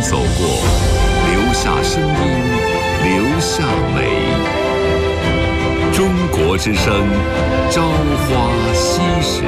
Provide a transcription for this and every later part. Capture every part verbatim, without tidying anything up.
走过，留下声音，留下美。中国之声，朝花夕拾。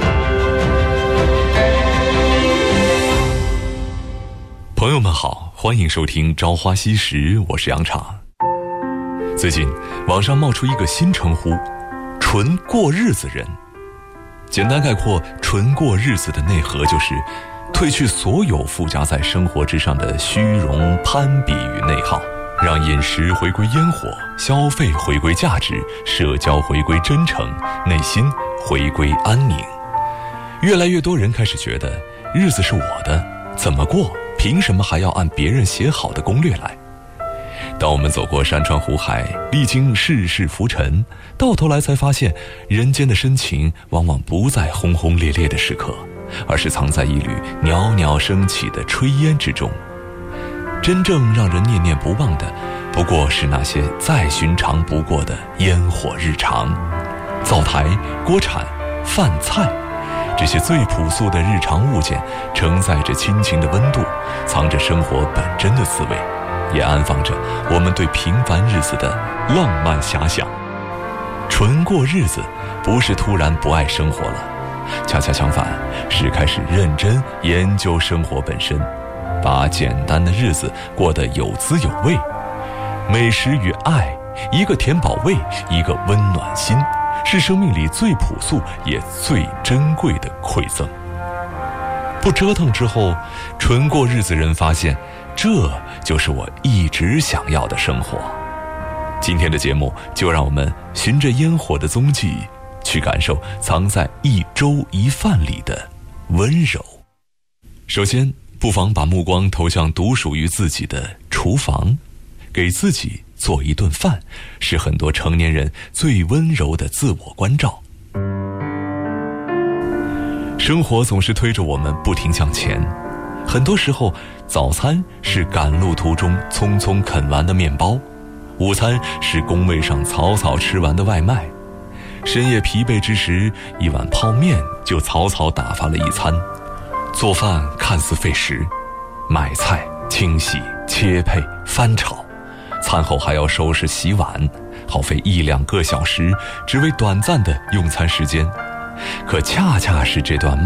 朋友们好，欢迎收听《朝花夕拾》，我是杨昶。最近网上冒出一个新称呼，纯过日子人。简单概括，纯过日子的内核就是褪去所有附加在生活之上的虚荣、攀比与内耗，让饮食回归烟火，消费回归价值，社交回归真诚，内心回归安宁。越来越多人开始觉得，日子是我的，怎么过，凭什么还要按别人写好的攻略来？当我们走过山川湖海，历经世事浮沉，到头来才发现，人间的深情往往不在轰轰烈烈的时刻，而是藏在一缕袅袅升起的炊烟之中。真正让人念念不忘的，不过是那些再寻常不过的烟火日常。灶台、锅铲、饭菜，这些最朴素的日常物件，承载着亲情的温度，藏着生活本真的滋味，也安放着我们对平凡日子的浪漫遐想。纯过日子，不是突然不爱生活了，恰恰相反，是开始认真研究生活本身，把简单的日子过得有滋有味。美食与爱，一个填饱胃，一个温暖心，是生命里最朴素也最珍贵的馈赠。不折腾之后，纯过日子人发现，这就是我一直想要的生活。今天的节目，就让我们循着烟火的踪迹，去感受藏在一粥一饭里的温柔。首先，不妨把目光投向独属于自己的厨房，给自己做一顿饭，是很多成年人最温柔的自我关照。生活总是推着我们不停向前，很多时候，早餐是赶路途中匆匆啃完的面包，午餐是工位上草草吃完的外卖，深夜疲惫之时，一碗泡面就草草打发了一餐。做饭看似费时，买菜、清洗、切配、翻炒，餐后还要收拾洗碗，耗费一两个小时，只为短暂的用餐时间。可恰恰是这段